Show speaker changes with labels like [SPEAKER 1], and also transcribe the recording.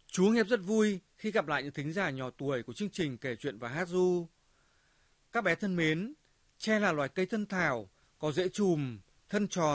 [SPEAKER 1] Chú Hiệp rất vui khi gặp lại những thính giả nhỏ tuổi của chương trình kể chuyện và hát ru. Các bé thân mến, tre là loài cây thân thảo, có rễ chùm, thân tròn.